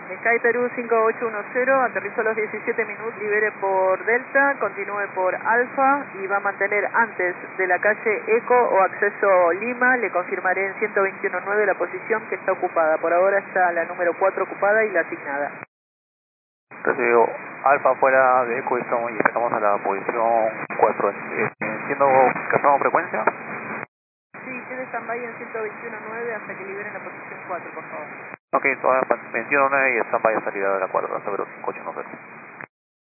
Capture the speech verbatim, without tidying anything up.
Sky Perú cinco ocho uno cero, aterrizó a los diecisiete minutos, libere por Delta, continúe por Alfa y va a mantener antes de la calle Eco o acceso Lima. Le confirmaré en ciento veintiuno punto nueve la posición que está ocupada. Por ahora está la número cuatro ocupada y la asignada. Recibido Alfa fuera de Eco y estamos, y estamos a la posición cuatro. Eh, ¿Entiendo que hacemos frecuencia? Sí, quede stand-by en ciento veintiuno punto nueve hasta que liberen la posición cuatro, por favor. Ok, todavía veintiuno punto nueve y stand-by a salida de la cuatro, hasta cinco ocho uno cero.